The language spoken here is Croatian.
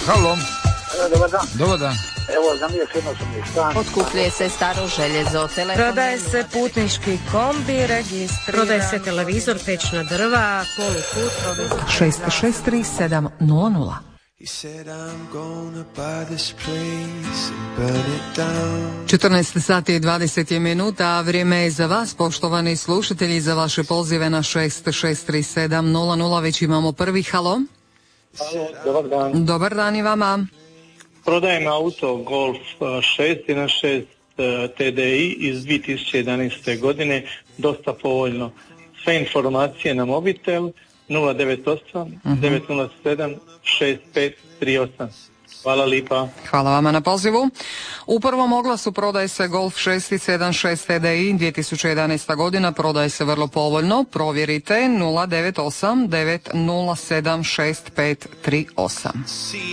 Halo. Dobar dan. Dobar dan. Evo, za mije jedno sam je stan. Otkupljuje se staro željezo, telefon. Prodaje se putnički kombi, registriran. Prodaje se televizor, pečna drva, polukut. 663 14 sati i 20 minuta, a vrijeme je za vas, poštovani slušatelji, za vaše pozive na 6637000. Već imamo prvi. Halo. Halo, dobar dan. Dobar dan i vama. Prodajem auto Golf 616 TDI iz 2011. godine, dosta povoljno. Sve informacije na mobitel 098 907 6538. Hvala lipa. Hvala vama na pozivu. U prvom oglasu prodaje se Golf 676 TDI 2011. godina, prodaje se vrlo povoljno. Provjerite 098 907 6538.